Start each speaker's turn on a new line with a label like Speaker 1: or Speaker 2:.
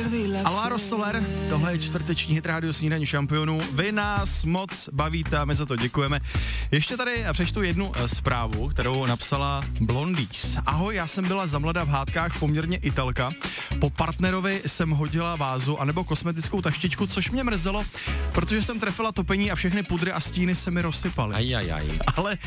Speaker 1: Alvaro Soler, tohle je čtvrteční hit rádio Snídaně šampionů. Vy nás moc bavíte a my za to děkujeme. Ještě tady přečtu jednu zprávu, kterou napsala Blondies. Ahoj, já jsem byla za mlada v hádkách poměrně Italka. Po partnerovi jsem hodila vázu anebo kosmetickou taštičku, což mě mrzelo, protože jsem trefila topení a všechny pudry a stíny se mi rozsypaly.
Speaker 2: Ajajaj.
Speaker 1: Ale